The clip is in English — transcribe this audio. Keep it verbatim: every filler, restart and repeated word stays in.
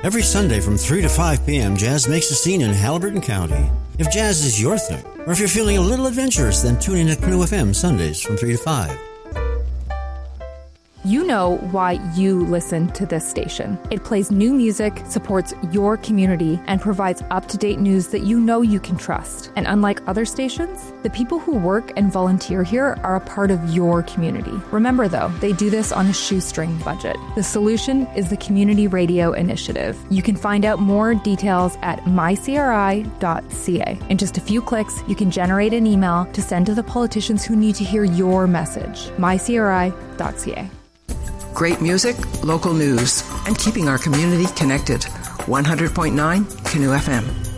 Every Sunday from three to five p.m., Jazz makes a scene in Haliburton County. If jazz is your thing, or if you're feeling a little adventurous, then tune in at Canoe F M Sundays from three to five. You know why you listen to this station. It plays new music, supports your community, and provides up-to-date news that you know you can trust. And unlike other stations, the people who work and volunteer here are a part of your community. Remember, though, they do this on a shoestring budget. The solution is the Community Radio Initiative. You can find out more details at my c r i dot c a. In just a few clicks, you can generate an email to send to the politicians who need to hear your message. my c r i dot c a. Great music, local news, and keeping our community connected. one hundred point nine Canoe F M.